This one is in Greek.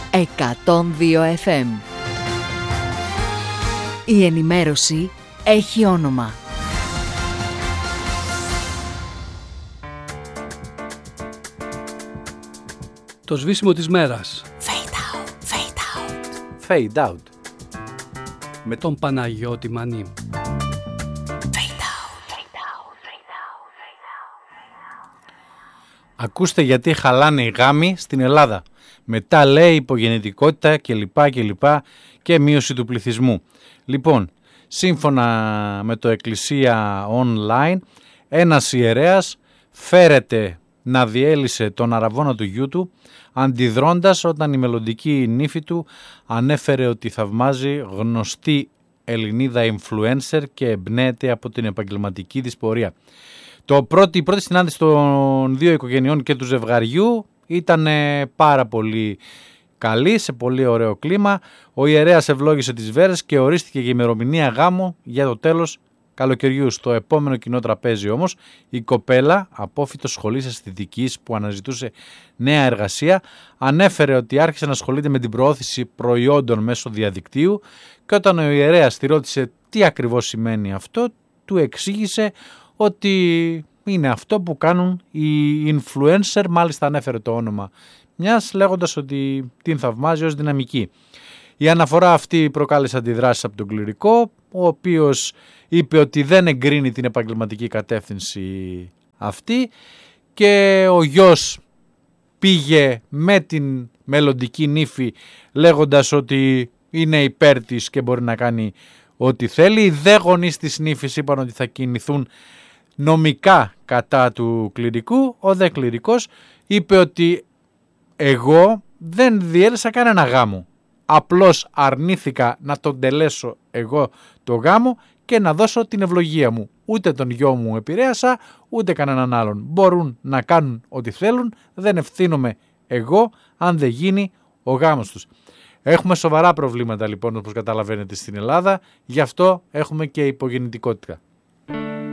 102 FM. Η ενημέρωση έχει όνομα. Το σβήσιμο της μέρας. Fade out. Με τον Παναγιώτη Μανί. Ακούστε γιατί χαλάνε οι γάμοι στην Ελλάδα. Μετά λέει υπογεννητικότητα κλπ. Και μείωση του πληθυσμού. Λοιπόν, σύμφωνα με το Εκκλησία Online, ένας ιερέας φέρεται να διέλυσε τον αραβώνα του γιού του, αντιδρώντας όταν η μελλοντική νύφη του ανέφερε ότι θαυμάζει γνωστή Ελληνίδα influencer και εμπνέεται από την επαγγελματική της πορεία. Η πρώτη συνάντηση των δύο οικογενειών και του ζευγαριού ήταν πάρα πολύ καλή, σε πολύ ωραίο κλίμα. Ο ιερέας ευλόγησε τις βέρες και ορίστηκε η ημερομηνία γάμου για το τέλος καλοκαιριού. Στο επόμενο κοινό τραπέζι όμως, η κοπέλα, απόφοιτος σχολής αισθητικής που αναζητούσε νέα εργασία, ανέφερε ότι άρχισε να ασχολείται με την προώθηση προϊόντων μέσω διαδικτύου και όταν ο ιερέας τη ρώτησε τι ακριβώς σημαίνει αυτό, του εξήγησε ότι είναι αυτό που κάνουν οι influencer, μάλιστα ανέφερε το όνομα μιας λέγοντας ότι την θαυμάζει ως δυναμική. Η αναφορά αυτή προκάλεσε αντιδράσεις από τον κληρικό, ο οποίος είπε ότι δεν εγκρίνει την επαγγελματική κατεύθυνση αυτή και ο γιος πήγε με την μελλοντική νύφη λέγοντας ότι είναι υπέρ της και μπορεί να κάνει ό,τι θέλει. Οι δε γονείς της νύφης είπαν ότι θα κινηθούν νομικά κατά του κληρικού. Ο δε κληρικός είπε ότι εγώ δεν διέλυσα κανένα γάμο. Απλώς αρνήθηκα να τον τελέσω εγώ το γάμο και να δώσω την ευλογία μου. Ούτε τον γιο μου επηρέασα, ούτε κανέναν άλλον. Μπορούν να κάνουν ό,τι θέλουν, δεν ευθύνομαι εγώ αν δεν γίνει ο γάμος τους. Έχουμε σοβαρά προβλήματα λοιπόν όπως καταλαβαίνετε στην Ελλάδα, γι' αυτό έχουμε και υπογεννητικότητα.